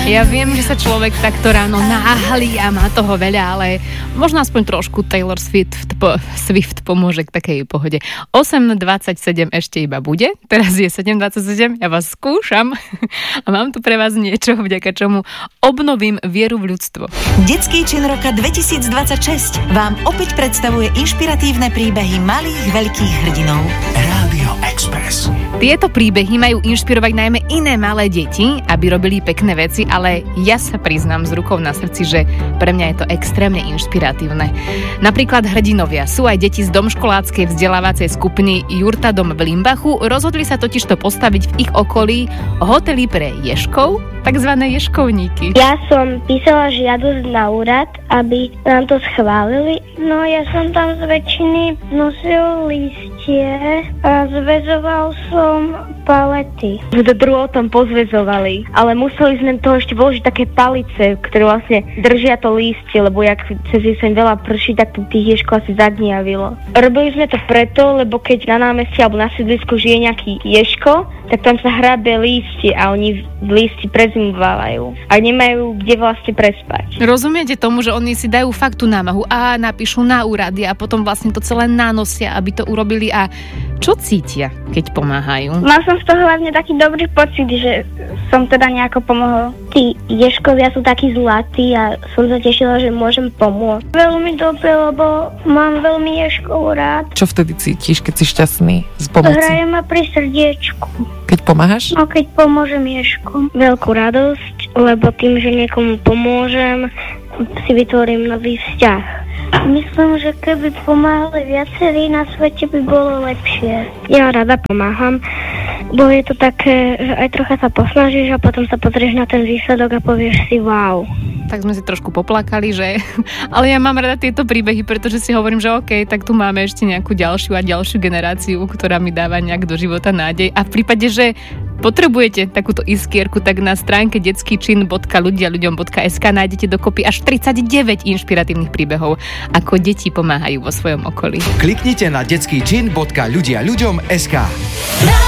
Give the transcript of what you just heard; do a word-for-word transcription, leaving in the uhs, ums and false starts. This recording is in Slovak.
Ja viem, že sa človek takto ráno náhlí a má toho veľa, ale možno aspoň trošku Taylor Swift, po, Swift pomôže k takej pohode. osem dvadsaťsedem ešte iba bude, teraz je sedem dvadsaťsedem, ja vás skúšam a mám tu pre vás niečo, vďaka čomu obnovím vieru v ľudstvo. Detský čin roka dvetisícdvadsaťšesť vám opäť predstavuje inšpiratívne príbehy malých veľkých hrdinov. Rádio Express. Tieto príbehy majú inšpirovať najmä iné malé deti, aby robili pekné veci, ale ja sa priznám z rukou na srdci, že pre mňa je to extrémne inšpiratívne. Napríklad hrdinovia sú aj deti z domškoláckej vzdelávacej skupiny Jurta Dom v Limbachu, rozhodli sa totižto postaviť v ich okolí hotely pre ješkov, takzvané ješkovníky. Ja som písala žiadosť na úrad, aby nám to schválili. No ja som tam z väčšiny nosil listie a zväzoval som palety. Do druhov tam pozväzovali, ale museli sme toho ešte vložiť také palice, ktoré vlastne držia to lístie, lebo jak cez jeseň veľa prší, tak tých ješkov asi zagniavilo. Robili sme to preto, lebo keď na námestí alebo na sídlisku žije nejaký ješko, tak tam sa hrabe lístie a oni v lísti prezimovávajú a nemajú kde vlastne prespať. Rozumiete tomu, že oni si dajú fakt tú námahu a napíšu na úrady a potom vlastne to celé nanosia, aby to urobili a čo cítia, keď pomáhajú? Mal som z toho hlavne taký dobrý pocit, že som teda nejako pomohol. Tí ješkovia sú takí zlatí a som sa tešila, že môžem pomôcť. Veľmi dobre, lebo mám veľmi ješkov rád. Čo vtedy cítiš, keď si šťastný z pomoci? Hrajem ma pri srdiečku. Keď pomáhaš? No, keď pomôžem ješkom. Veľkú radosť, lebo tým, že niekomu pomôžem, si vytvorím nový vzťah. Myslím, že keby pomáhali viacerí na svete, by bolo lepšie. Ja rada pomáham, bo je to také, že aj trocha sa posnažíš a potom sa pozrieš na ten výsledok a povieš si wow. Tak sme si trošku poplakali, že... Ale ja mám rada tieto príbehy, pretože si hovorím, že OK, tak tu máme ešte nejakú ďalšiu a ďalšiu generáciu, ktorá mi dáva nejak do života nádej. A v prípade, že potrebujete takúto iskierku, tak na stránke detskýčin bodka ľudia ľuďom bodka es ká nájdete dokopy až tridsaťdeväť inšpiratívnych príbehov, ako deti pomáhajú vo svojom okolí. Kliknite na detskýčin bodka ľudia ľuďom bodka es ká.